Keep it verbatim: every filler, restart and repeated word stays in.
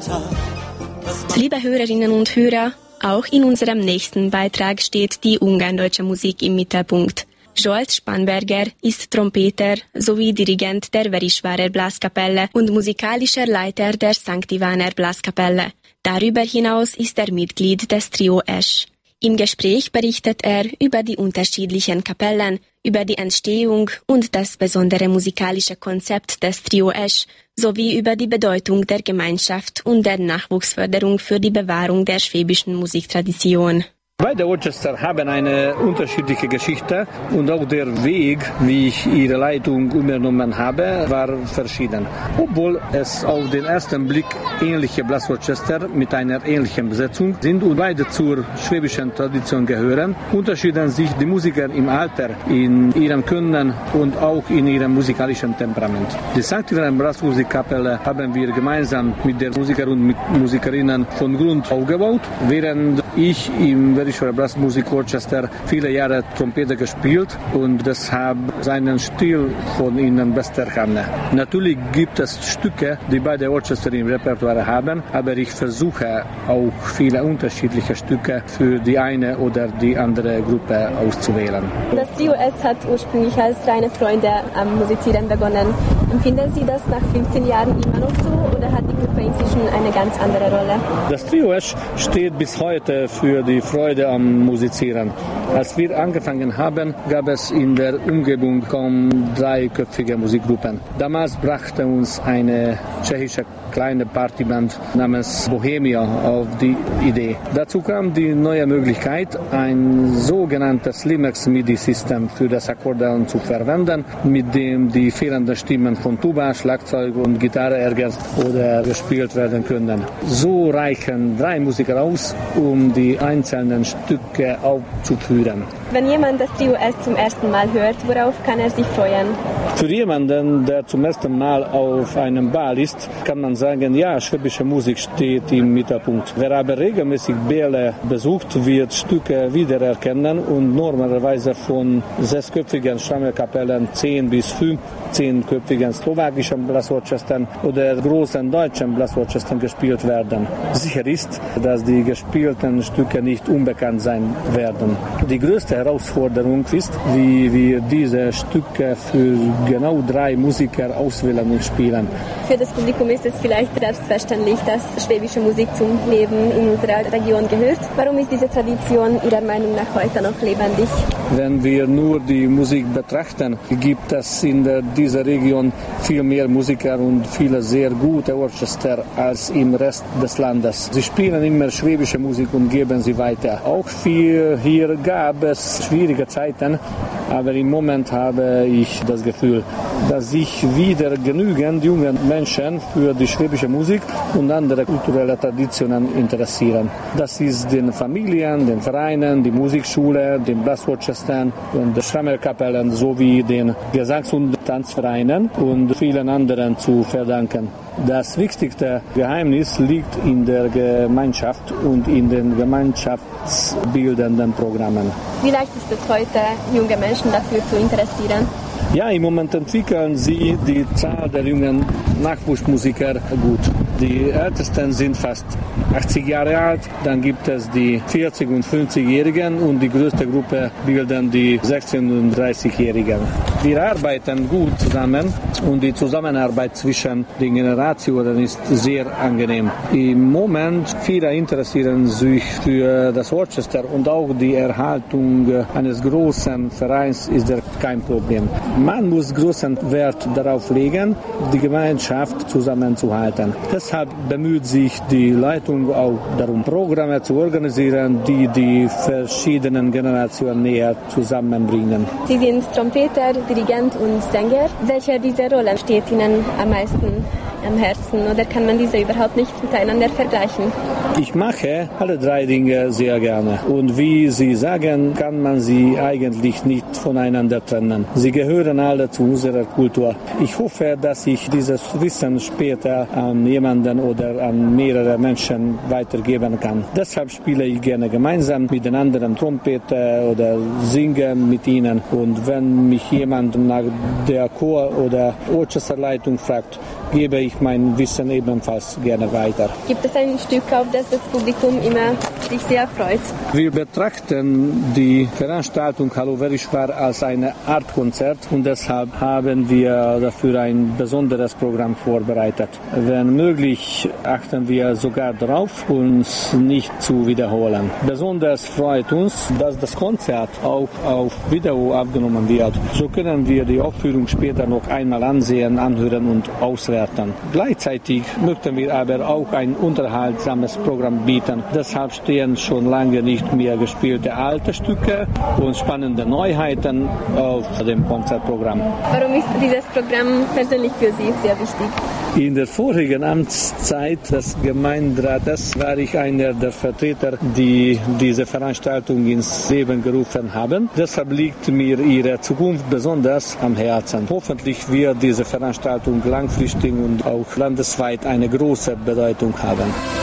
Liebe Hörerinnen und Hörer, auch in unserem nächsten Beitrag steht die ungarndeutsche Musik im Mittelpunkt. Zsolt Spanberger ist Trompeter sowie Dirigent der Verisvárer Blaskapelle und musikalischer Leiter der Sankt Iváner Blaskapelle. Darüber hinaus ist er Mitglied des Trio Esch. Im Gespräch berichtet er über die unterschiedlichen Kapellen, über die Entstehung und das besondere musikalische Konzept des Trio Esch sowie über die Bedeutung der Gemeinschaft und der Nachwuchsförderung für die Bewahrung der schwäbischen Musiktradition. Beide Orchester haben eine unterschiedliche Geschichte und auch der Weg, wie ich ihre Leitung übernommen habe, war verschieden. Obwohl es auf den ersten Blick ähnliche Blasorchester mit einer ähnlichen Besetzung sind und beide zur schwäbischen Tradition gehören, unterschieden sich die Musiker im Alter, in ihrem Können und auch in ihrem musikalischen Temperament. Die Sankt Iváner Blasmusikkapelle haben wir gemeinsam mit den Musikern und mit Musikerinnen von Grund aufgebaut, während ich im Verisvárer Blasmusikorchester viele Jahre Trompete gespielt und deshalb seinen Stil von ihnen besser kenne. Natürlich gibt es Stücke, die beide Orchester im Repertoire haben, aber ich versuche auch viele unterschiedliche Stücke für die eine oder die andere Gruppe auszuwählen. Das Trio S hat ursprünglich als reine Freunde am Musizieren begonnen. Empfinden Sie das nach fünfzehn Jahren immer noch so oder hat die Gruppe inzwischen eine ganz andere Rolle? Das Trio S steht bis heute für die Freude am Musizieren. Als wir angefangen haben, gab es in der Umgebung kaum dreiköpfige Musikgruppen. Damals brachte uns eine tschechische kleine Partyband namens Bohemia auf die Idee. Dazu kam die neue Möglichkeit, ein sogenanntes Limex-MIDI-System für das Akkordeon zu verwenden, mit dem die fehlenden Stimmen von Tuba, Schlagzeug und Gitarre ergänzt oder gespielt werden können. So reichen drei Musiker aus, um die einzelnen Stücke aufzuführen. Wenn jemand das Trio S zum ersten Mal hört, worauf kann er sich freuen? Für jemanden, der zum ersten Mal auf einem Ball ist, kann man sagen, ja, schwäbische Musik steht im Mittelpunkt. Wer aber regelmäßig Bälle besucht, wird Stücke wiedererkennen und normalerweise von sechsköpfigen Schrammelkapellen zehn bis fünfzehnköpfigen slowakischen Blasorchestern oder großen deutschen Blasorchestern gespielt werden. Sicher ist, dass die gespielten Stücke nicht unbekannt sein werden. Die größte Herausforderung ist, wie wir diese Stücke für genau drei Musiker auswählen und spielen. Für das Publikum ist es vielleicht selbstverständlich, dass schwäbische Musik zum Leben in unserer Region gehört. Warum ist diese Tradition Ihrer Meinung nach heute noch lebendig? Wenn wir nur die Musik betrachten, gibt es in der, dieser Region viel mehr Musiker und viele sehr gute Orchester als im Rest des Landes. Sie spielen immer schwäbische Musik und geben sie weiter. Auch für hier gab es schwierige Zeiten, aber im Moment habe ich das Gefühl, dass sich wieder genügend junge Menschen für die schwäbische Musik und andere kulturelle Traditionen interessieren. Das ist den Familien, den Vereinen, die Musikschule, den Blasorchestern und den Schrammelkapellen sowie den Gesangs- und Tanzvereinen und vielen anderen zu verdanken. Das wichtigste Geheimnis liegt in der Gemeinschaft und in den gemeinschaftsbildenden Programmen. Wie leicht ist es heute, junge Menschen dafür zu interessieren? Ja, im Moment entwickeln sie die Zahl der jungen Nachwuchsmusiker gut. Die Ältesten sind fast achtzig Jahre alt, dann gibt es die vierzig- und fünfzigjährigen und die größte Gruppe bilden die sechzehn- und dreißigjährigen. Wir arbeiten gut zusammen und die Zusammenarbeit zwischen den Generationen ist sehr angenehm. Im Moment viele interessieren sich für das Orchester und auch die Erhaltung eines großen Vereins ist kein Problem. Man muss großen Wert darauf legen, die Gemeinschaft zusammenzuhalten. Deshalb bemüht sich die Leitung auch darum, Programme zu organisieren, die die verschiedenen Generationen näher zusammenbringen. Sie sind Trompeter, Dirigent und Sänger. Welche dieser Rollen steht Ihnen am meisten am Herzen oder kann man diese überhaupt nicht miteinander vergleichen? Ich mache alle drei Dinge sehr gerne und wie Sie sagen, kann man sie eigentlich nicht voneinander trennen. Sie gehören alle zu unserer Kultur. Ich hoffe, dass ich dieses Wissen später an jemanden oder an mehrere Menschen weitergeben kann. Deshalb spiele ich gerne gemeinsam mit den anderen Trompete oder singe mit ihnen und wenn mich jemand nach der Chor- oder Orchesterleitung fragt, gebe ich mein Wissen ebenfalls gerne weiter. Gibt es ein Stück, auf das das Publikum immer sich sehr freut? Wir betrachten die Veranstaltung Hallo wer ich war als eine Art Konzert und deshalb haben wir dafür ein besonderes Programm vorbereitet. Wenn möglich, achten wir sogar darauf, uns nicht zu wiederholen. Besonders freut uns, dass das Konzert auch auf Video aufgenommen wird. So können wir die Aufführung später noch einmal ansehen, anhören und auswerten. Gleichzeitig möchten wir aber auch ein unterhaltsames Programm bieten. Deshalb stehen schon lange nicht mehr gespielte alte Stücke und spannende Neuheiten auf dem Konzertprogramm. Warum ist dieses Programm persönlich für Sie sehr wichtig? In der vorigen Amtszeit des Gemeinderates war ich einer der Vertreter, die diese Veranstaltung ins Leben gerufen haben. Deshalb liegt mir ihre Zukunft besonders am Herzen. Hoffentlich wird diese Veranstaltung langfristig und auch landesweit eine große Bedeutung haben.